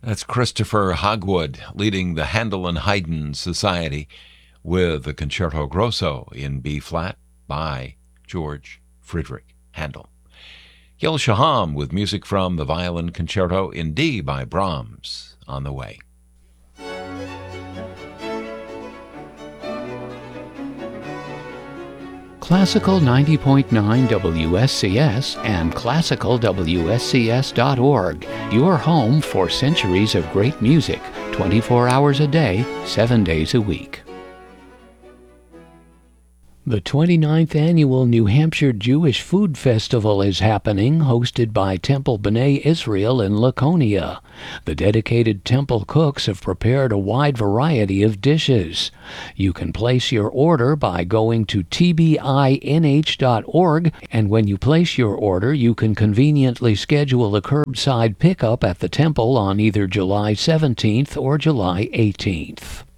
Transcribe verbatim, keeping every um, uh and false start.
That's Christopher Hogwood leading the Handel and Haydn Society with the Concerto Grosso in B-flat by George Friedrich Handel. Gil Shaham with music from the Violin Concerto in D by Brahms on the way. Classical ninety point nine W S C S and classical W S C S dot org, your home for centuries of great music, twenty-four hours a day, seven days a week. The twenty-ninth Annual New Hampshire Jewish Food Festival is happening, hosted by Temple B'nai Israel in Laconia. The dedicated temple cooks have prepared a wide variety of dishes. You can place your order by going to T B I N H dot org, and when you place your order, you can conveniently schedule a curbside pickup at the temple on either July seventeenth or July eighteenth.